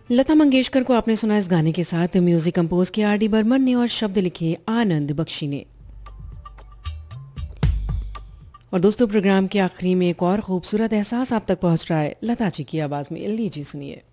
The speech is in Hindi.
लता मंगेशकर को आपने सुना इस गाने के साथ म्यूजिक कंपोज किया आर डी बर्मन ने और शब्द लिखे आनंद बख्शी ने। और दोस्तों, प्रोग्राम के आखिरी में एक और खूबसूरत एहसास आप तक पहुंच रहा है लता जी की आवाज में, लीजिए सुनिए।